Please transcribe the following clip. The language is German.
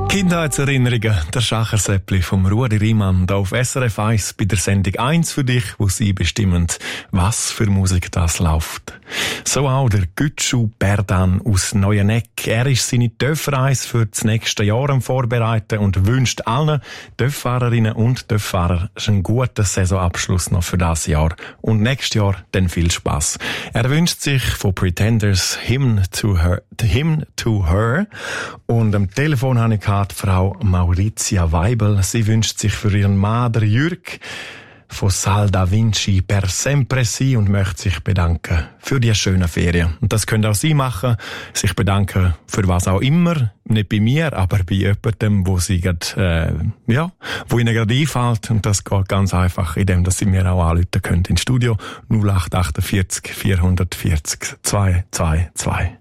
Kindheitserinnerungen, der Schachersäppli vom Rudi Riemann, da auf SRF 1 bei der Sendung 1 für dich, wo sie bestimmen, was für Musik das läuft. So auch der Gütschu Berdan aus Neueneck. Er ist seine Töffereis für das nächste Jahr am Vorbereiten und wünscht allen Töffahrerinnen und Töfffahrer einen guten Saisonabschluss noch für das Jahr. Und nächstes Jahr dann viel Spass. Er wünscht sich von Pretenders Hymn to Her. Und am Telefon habe ich Frau Mauritia Weibel. Sie wünscht sich für ihren Mann, der Jürg, von Sal da Vinci per sempre si und möchte sich bedanken für die schönen Ferien. Und das könnt auch Sie machen, sich bedanken für was auch immer, nicht bei mir, aber bei jemandem, wo Sie wo Ihnen gerade einfällt. Und das geht ganz einfach, indem dass Sie mir auch anrufen können ins Studio 0848 440 222.